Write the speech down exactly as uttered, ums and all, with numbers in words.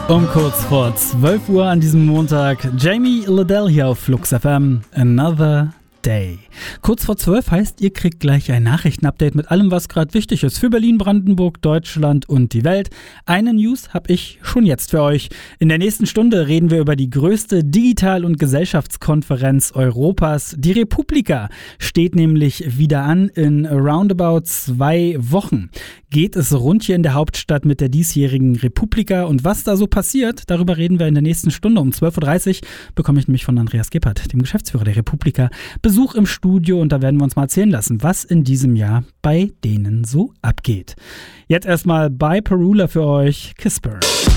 Um kurz vor zwölf Uhr an diesem Montag, Jamie Liddell hier auf Flux F M, Another Day. Kurz vor zwölf heißt, ihr kriegt gleich ein Nachrichtenupdate mit allem, was gerade wichtig ist für Berlin, Brandenburg, Deutschland und die Welt. Eine News habe ich schon jetzt für euch. In der nächsten Stunde reden wir über die größte Digital- und Gesellschaftskonferenz Europas. Die Republika steht nämlich wieder an in roundabout zwei Wochen. Geht es rund hier in der Hauptstadt mit der diesjährigen Republika und was da so passiert, darüber reden wir in der nächsten Stunde. Um zwölf Uhr dreißig bekomme ich nämlich von Andreas Gebhardt, dem Geschäftsführer der Republika, Besuch im Studio und da werden wir uns mal erzählen lassen, was in diesem Jahr bei denen so abgeht. Jetzt erstmal bei Perula für euch, Kisper.